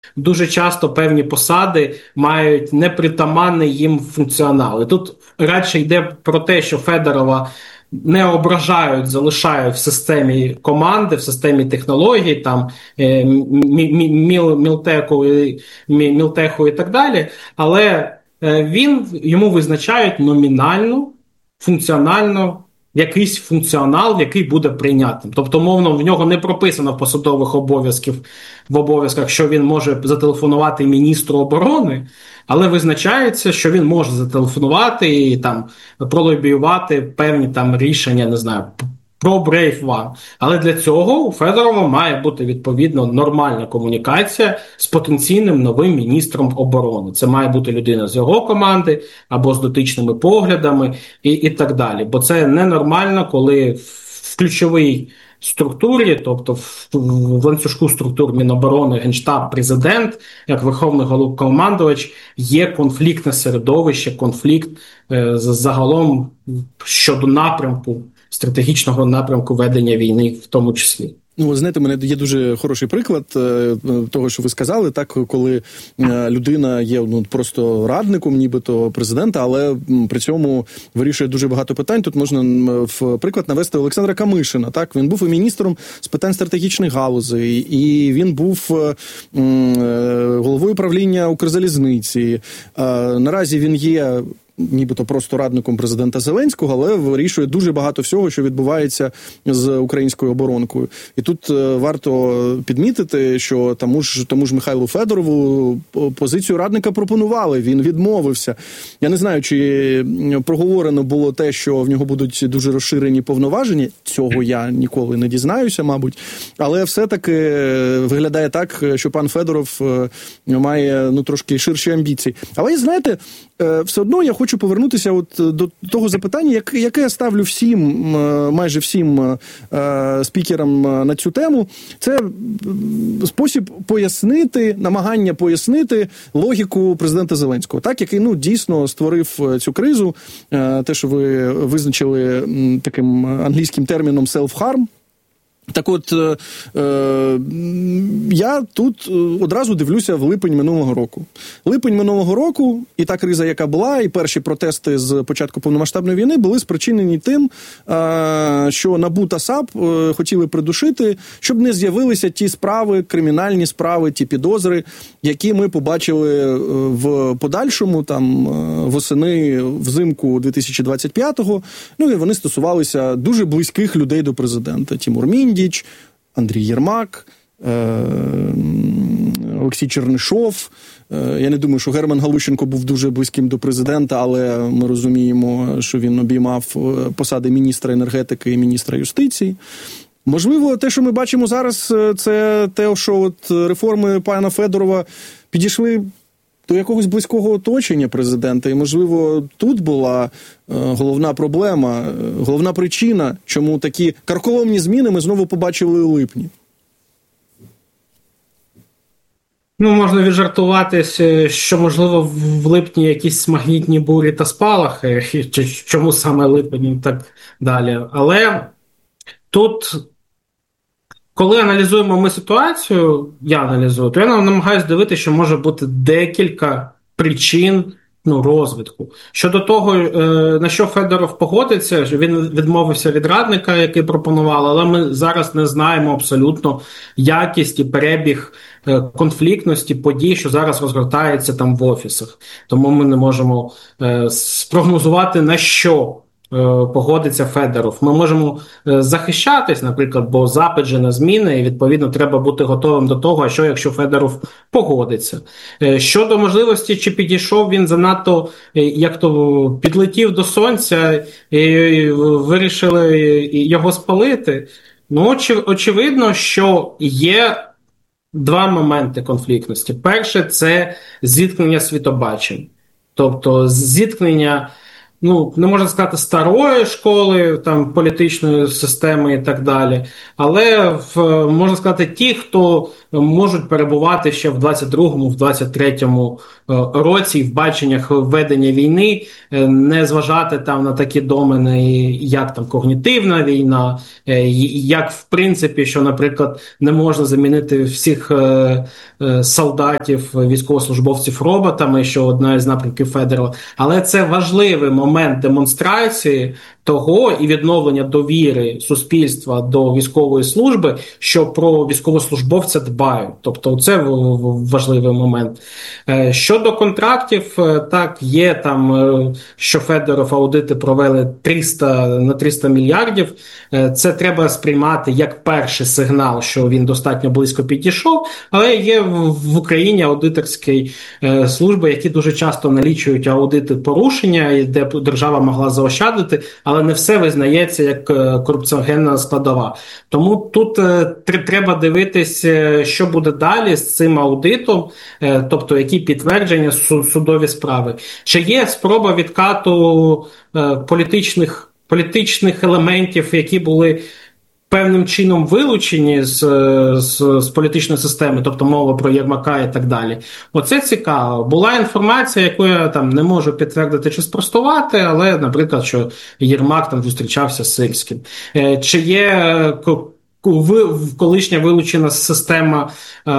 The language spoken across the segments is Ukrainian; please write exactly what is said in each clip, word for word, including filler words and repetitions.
дуже часто певні посади мають непритаманний їм функціонал. І тут радше йде про те, що Федорова не ображають, залишають в системі команди, в системі технологій, там, е, мі, мі, міл, мілтеку, мі, мілтеху і так далі, але е, він, йому визначають номінально, функціонально якийсь функціонал, який буде прийнятним. Тобто, мовно, в нього не прописано в посадових обов'язків, в обов'язках, що він може зателефонувати міністру оборони, але визначається, що він може зателефонувати і там пролобіювати певні там рішення, не знаю, про Brave One. Але для цього у Федорова має бути відповідно нормальна комунікація з потенційним новим міністром оборони. Це має бути людина з його команди або з дотичними поглядами і, і так далі. Бо це ненормально, коли в ключовій структурі, тобто в, в ланцюжку структур Міноборони, Генштаб, Президент, як Верховний Головнокомандувач, є конфліктне середовище, конфлікт е, загалом щодо напрямку, стратегічного напрямку ведення війни в тому числі. Ну, знаєте, у мене є дуже хороший приклад е, того, що ви сказали, так, коли е, людина є ну, просто радником, нібито президента, але м, при цьому вирішує дуже багато питань. Тут можна м, в приклад навести Олександра Камишина. Так, він був і міністром з питань стратегічних галузей, і він був е, е, головою правління Укрзалізниці. Е, наразі він є нібито просто радником президента Зеленського, але вирішує дуже багато всього, що відбувається з українською оборонкою. І тут варто підмітити, що тому ж, тому ж Михайлу Федорову позицію радника пропонували, він відмовився. Я не знаю, чи проговорено було те, що в нього будуть дуже розширені повноваження, цього я ніколи не дізнаюся, мабуть, але все-таки виглядає так, що пан Федоров має ну, трошки ширші амбіції. Але, знаєте, все одно я хочу повернутися от до того запитання, яке я ставлю всім, майже всім спікерам на цю тему. Це спосіб пояснити, намагання пояснити логіку президента Зеленського, так, який ну, дійсно створив цю кризу, те, що ви визначили таким англійським терміном self-harm. Так от, е, я тут одразу дивлюся в липень минулого року. Липень минулого року, і та криза, яка була, і перші протести з початку повномасштабної війни були спричинені тим, е, що НАБУ та САП е, хотіли придушити, щоб не з'явилися ті справи, кримінальні справи, ті підозри, які ми побачили в подальшому, там, восени, взимку дві тисячі двадцять п'ятого. Ну, і вони стосувалися дуже близьких людей до президента. Тімур Міндіч, Андрій Єрмак, Олексій Чернишов. Я не думаю, що Герман Галущенко був дуже близьким до президента, але ми розуміємо, що він обіймав посади міністра енергетики і міністра юстиції. Можливо, те, що ми бачимо зараз, це те, що от реформи пана Федорова підійшли до якогось близького оточення президента. І, можливо, тут була головна проблема, головна причина, чому такі карколомні зміни ми знову побачили у липні. Ну, можна віджартуватися, що, можливо, в липні якісь магнітні бурі та спалахи, чи чому саме липень і так далі. Але тут, коли аналізуємо ми ситуацію, я аналізую, то я намагаюся дивитися, що може бути декілька причин ну, розвитку. Щодо того, на що Федоров погодиться, що він відмовився від радника, який пропонували, але ми зараз не знаємо абсолютно якість і перебіг конфліктності подій, що зараз розгортається там в офісах. Тому ми не можемо спрогнозувати, на що погодиться Федоров. Ми можемо захищатись, наприклад, бо запит же на зміни, і, відповідно, треба бути готовим до того, а що, якщо Федоров погодиться. Щодо можливості, чи підійшов він занадто, як то, підлетів до сонця і вирішили його спалити, ну, очевидно, що є два моменти конфліктності. Перше – це зіткнення світобачень. Тобто, зіткнення ну, не можна сказати, старої школи, там, політичної системи і так далі, але в, можна сказати, ті, хто можуть перебувати ще в двадцять другому, в двадцять третьому році в баченнях ведення війни, не зважати там на такі домени, як там когнітивна війна, як в принципі, що, наприклад, не можна замінити всіх солдатів, військовослужбовців роботами, що одна із напрямків Федорова, але це важливий момент демонстрації того і відновлення довіри суспільства до військової служби, що про військовослужбовця дбають. Тобто це важливий момент. Щодо контрактів, так, є там, що Федоров аудити провели триста на триста мільярдів. Це треба сприймати як перший сигнал, що він достатньо близько підійшов, але є в Україні аудиторські служби, які дуже часто налічують аудити порушення, де держава могла заощадити, але не все визнається як корупціогенна складова. Тому тут треба дивитися, що буде далі з цим аудитом, тобто які підтвердження судові справи. Чи є спроба відкату політичних, політичних елементів, які були певним чином вилучені з, з, з політичної системи, тобто мова про Єрмака і так далі. Оце цікаво. Була інформація, яку я там не можу підтвердити чи спростувати, але, наприклад, що Єрмак там зустрічався з Сирським. Чи є колишня вилучена система,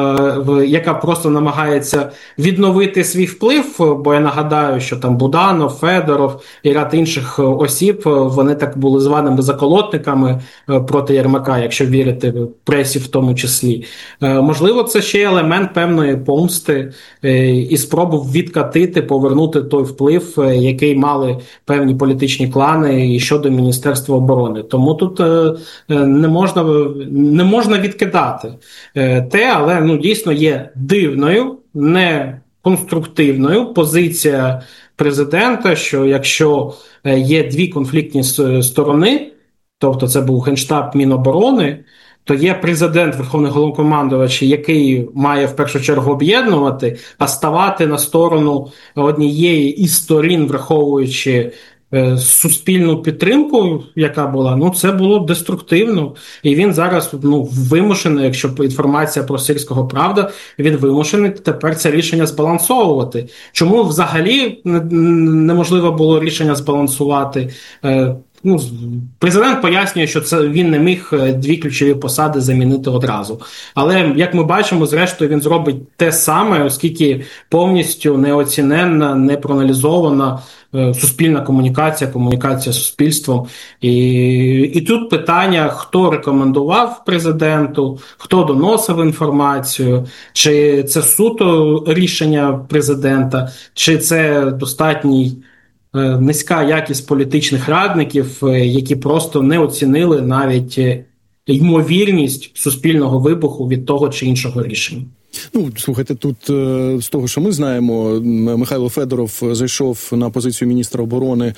яка просто намагається відновити свій вплив, бо я нагадаю, що там Буданов, Федоров і ряд інших осіб, вони так були званими заколотниками проти Єрмака, якщо вірити пресі в тому числі. Можливо, це ще елемент певної помсти і спроби відкатити, повернути той вплив, який мали певні політичні клани і щодо Міністерства оборони. Тому тут не можна не можна відкидати те, але ну, дійсно є дивною, не конструктивною позиція президента, що якщо є дві конфліктні сторони, тобто це був Генштаб, Міноборони, то є президент, Верховний Головнокомандувач, який має в першу чергу об'єднувати, а ставати на сторону однієї із сторін, враховуючи суспільну підтримку, яка була, ну це було деструктивно. І він зараз ну, вимушений, якщо інформація про Сирського правда, він вимушений тепер це рішення збалансовувати. Чому взагалі неможливо було рішення збалансувати? Ну, президент пояснює, що це він не міг дві ключові посади замінити одразу. Але, як ми бачимо, зрештою він зробить те саме, оскільки повністю неоціненна, не проаналізована суспільна комунікація, комунікація з суспільством. І, і тут питання, хто рекомендував президенту, хто доносив інформацію, чи це суто рішення президента, чи це достатній низька якість політичних радників, які просто не оцінили навіть ймовірність суспільного вибуху від того чи іншого рішення. Ну, слухайте, тут з того, що ми знаємо, Михайло Федоров зайшов на позицію міністра оборони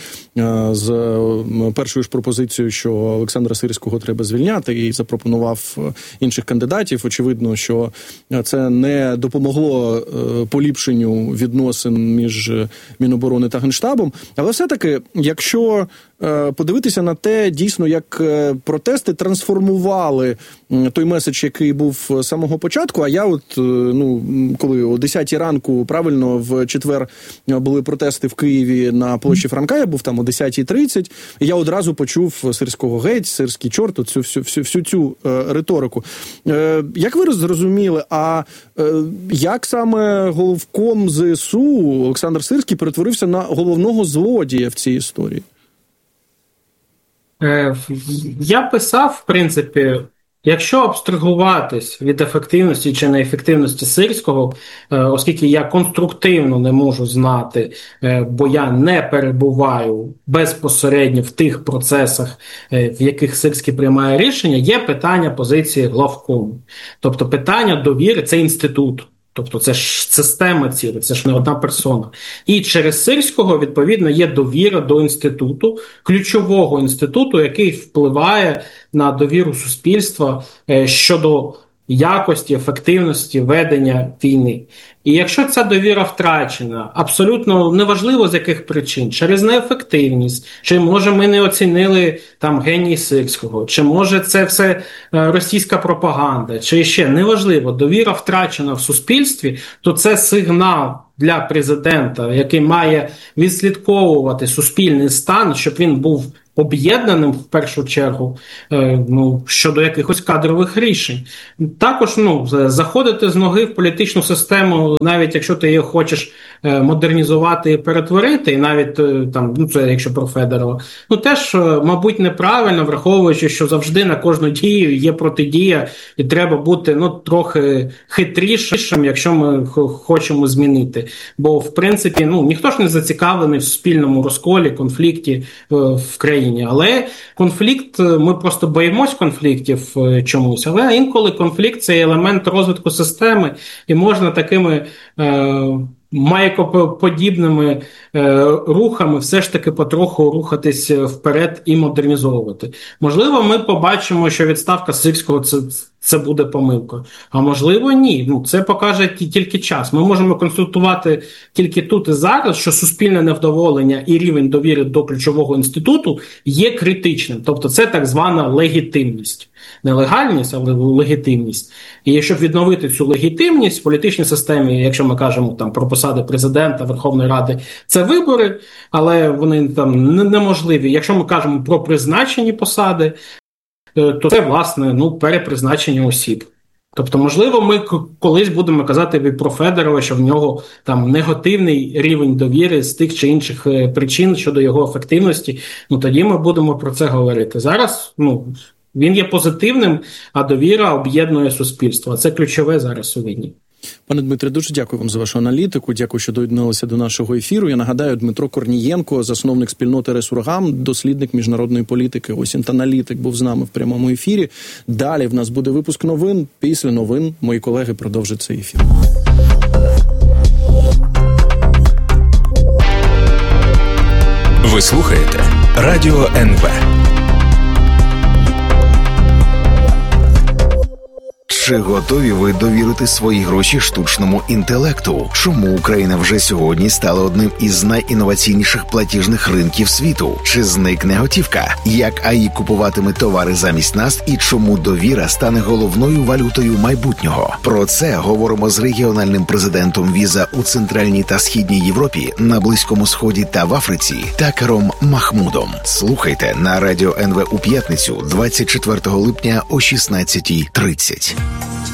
з першою ж пропозицією, що Олександра Сирського треба звільняти, і запропонував інших кандидатів. Очевидно, що це не допомогло поліпшенню відносин між Міноборони та Генштабом. Але все-таки, якщо подивитися на те, дійсно, як протести трансформували той меседж, який був з самого початку, а я от, ну, коли о десятій ранку, правильно, в четвер були протести в Києві на площі Франка, я був там о десятій тридцять, і я одразу почув Сирського геть, Сирський чорт, всю, всю, всю, всю цю е, риторику. Е, як ви зрозуміли, а е, як саме головком ЗСУ Олександр Сирський перетворився на головного злодія в цій історії? Я писав, в принципі, якщо абстрагуватись від ефективності чи неефективності Сирського, оскільки я конструктивно не можу знати, бо я не перебуваю безпосередньо в тих процесах, в яких Сирський приймає рішення, є питання позиції главкому. Тобто питання довіри – це інститут. Тобто це ж система ціла, це ж не одна персона. І через Сирського, відповідно, є довіра до інституту, ключового інституту, який впливає на довіру суспільства щодо якості, ефективності ведення війни. І якщо ця довіра втрачена, абсолютно неважливо з яких причин, через неефективність, чи може ми не оцінили там геній Сирського, чи може це все російська пропаганда, чи ще неважливо, довіра втрачена в суспільстві, то це сигнал для президента, який має відслідковувати суспільний стан, щоб він був об'єднаним в першу чергу е, ну, щодо якихось кадрових рішень. Також ну, заходити з ноги в політичну систему, навіть якщо ти її хочеш е, модернізувати і перетворити, і навіть е, там, ну це якщо про Федорова, ну теж, е, мабуть, неправильно, враховуючи, що завжди на кожну дію є протидія, і треба бути ну, трохи хитрішим, якщо ми хочемо змінити. Бо, в принципі, ну, ніхто ж не зацікавлений в суспільному розколі, конфлікті е, в країні. Але конфлікт, ми просто боїмось конфліктів чомусь, але інколи конфлікт – це елемент розвитку системи, і можна такими е, майкоподібними е, рухами все ж таки потроху рухатись вперед і модернізовувати. Можливо, ми побачимо, що відставка Сирського – це це буде помилкою. А можливо, ні. Ну, це покаже тільки час. Ми можемо констатувати тільки тут і зараз, що суспільне невдоволення і рівень довіри до ключового інституту є критичним. Тобто це так звана легітимність. Не легальність, але легітимність. І щоб відновити цю легітимність в політичній системі, якщо ми кажемо там про посади президента, Верховної Ради, це вибори, але вони там неможливі. Якщо ми кажемо про призначені посади, то це, власне, ну, перепризначення осіб. Тобто, можливо, ми колись будемо казати про Федорова, що в нього там негативний рівень довіри з тих чи інших причин щодо його ефективності. Ну, тоді ми будемо про це говорити. Зараз, ну, він є позитивним, а довіра об'єднує суспільство. Це ключове зараз у війні. Пане Дмитре, дуже дякую вам за вашу аналітику, дякую, що доєдналися до нашого ефіру. Я нагадаю, Дмитро Корнієнко, засновник спільноти «Ресургам», дослідник міжнародної політики, ось інтаналітик, був з нами в прямому ефірі. Далі в нас буде випуск новин. Після новин мої колеги продовжать цей ефір. Ви слухаєте Радіо ен ве. Чи готові ви довірити свої гроші штучному інтелекту? Чому Україна вже сьогодні стала одним із найінноваційніших платіжних ринків світу? Чи зникне готівка? Як ей ай купуватиме товари замість нас і чому довіра стане головною валютою майбутнього? Про це говоримо з регіональним президентом Віза у Центральній та Східній Європі, на Близькому Сході та в Африці Такером Махмудом. Слухайте на Радіо ен ве у п'ятницю двадцять четвертого липня о шістнадцятій тридцять.